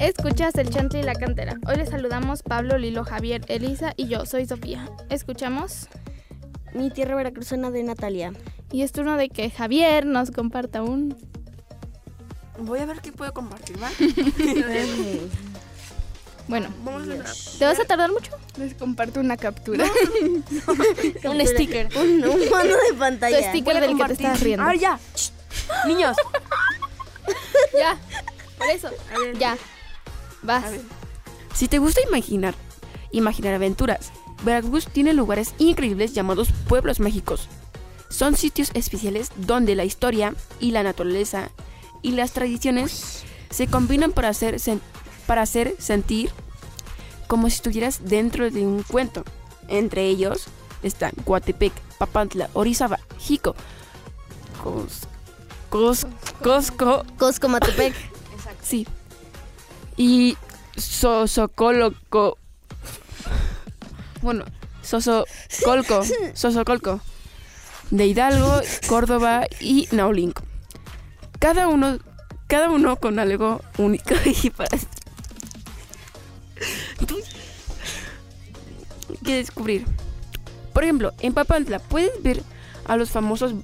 Escuchas el Chantle y la Cantera. Hoy les saludamos Pablo, Lilo, Javier, Elisa y yo, soy Sofía. Escuchamos Mi tierra veracruzana de Natalia. y es turno de que Javier nos comparta un... Voy a ver qué puedo compartir, ¿va? Bueno, Vamos a ¿te vas a tardar mucho? Les comparto una captura. Un sticker. Un mando de pantalla. Tu sticker del que te estás riendo. A ver, ya. Niños. Ya, por eso. A ver. Ya, vas. A ver. Si te gusta imaginar aventuras, Veracruz tiene lugares increíbles llamados pueblos mágicos. Son sitios especiales donde la historia y la naturaleza y las tradiciones se combinan para hacer sentir como si estuvieras dentro de un cuento. Entre ellos están Coatepec, Papantla, Orizaba, Jico, Cosco, Coscomatepec. sí, y Sosocolco. Bueno, Sosocolco, de Hidalgo, Córdoba y Naulinco. Cada uno con algo único y para que descubrir. Por ejemplo, en Papantla puedes ver a los famosos